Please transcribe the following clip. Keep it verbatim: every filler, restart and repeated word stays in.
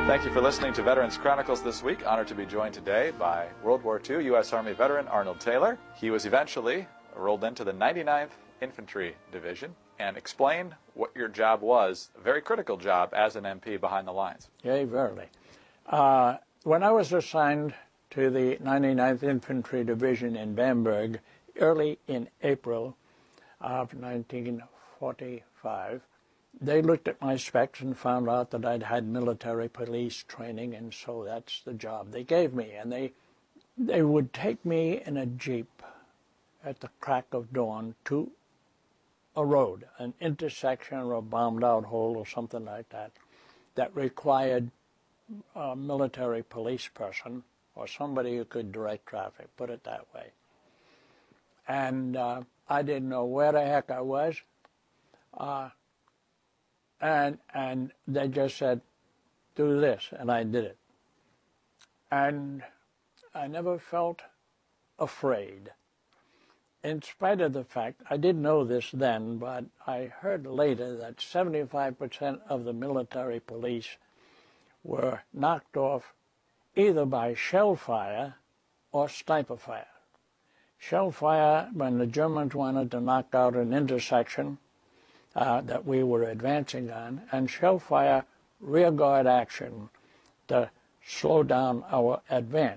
Thank you for listening to Veterans Chronicles this week. Honored to be joined today by World War Two U S Army veteran Arnold Taylor. He was eventually rolled into the ninety-ninth Infantry Division, and explain what your job was, a very critical job as an M P behind the lines. Yea, verily. Uh, when I was assigned to the ninety-ninth Infantry Division in Bamberg early in April of nineteen forty-five, they looked at my specs and found out that I'd had military police training, and so that's the job they gave me. And they, they would take me in a Jeep at the crack of dawn to a road, an intersection or a bombed-out hole or something like that, that required a military police person or somebody who could direct traffic, put it that way. And uh, I didn't know where the heck I was. Uh, And, and they just said, do this, and I did it. And I never felt afraid. In spite of the fact, I didn't know this then, but I heard later that seventy-five percent of the military police were knocked off either by shell fire or sniper fire. Shell fire, when the Germans wanted to knock out an intersection, Uh, that we were advancing on, and shell fire rearguard action to slow down our advance.